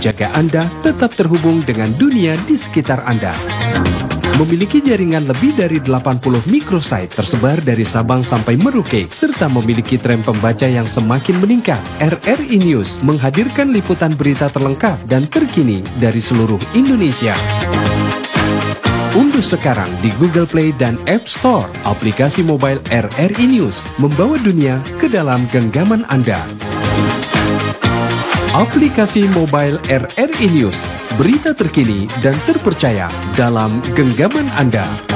jaga Anda tetap terhubung dengan dunia di sekitar Anda. Memiliki jaringan lebih dari 80 microsite tersebar dari Sabang sampai Merauke, serta memiliki tren pembaca yang semakin meningkat, RRI News menghadirkan liputan berita terlengkap dan terkini dari seluruh Indonesia. Unduh sekarang di Google Play dan App Store aplikasi mobile RRI News, membawa dunia ke dalam genggaman Anda. Aplikasi mobile RRI News, berita terkini dan terpercaya dalam genggaman Anda.